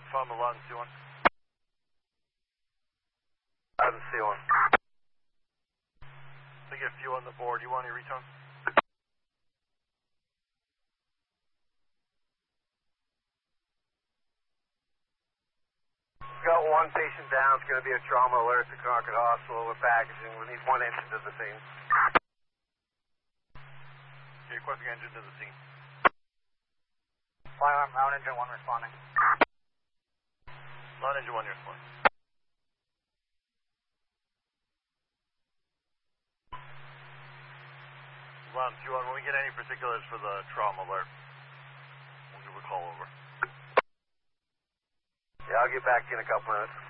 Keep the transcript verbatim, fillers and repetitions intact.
From eleven C one. eleven C one. They get a few on the board. You want any retone? Got one patient down. It's going to be a trauma alert to Concord Hospital. We're packaging. We need one engine to the scene. Okay, requesting engine to the scene. Firearm, round engine one responding. Round engine one, you're responding. Round two one, when we get any particulars for the trauma alert, we'll give a call over. Yeah, I'll get back in a couple minutes.